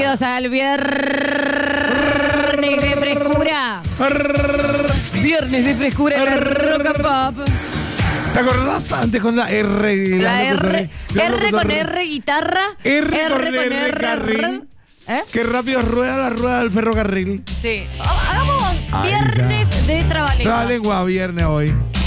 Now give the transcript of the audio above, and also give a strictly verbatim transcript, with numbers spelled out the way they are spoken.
Bienvenidos al viernes de frescura. Viernes de frescura en la Rock and Pop. ¿Te acordás antes con la R? La R, la R con R guitarra. R con R carril. ¿Eh? Qué rápido rueda la rueda del ferrocarril. Sí. Hagamos viernes de trabalenguas. Trabalengua viernes hoy.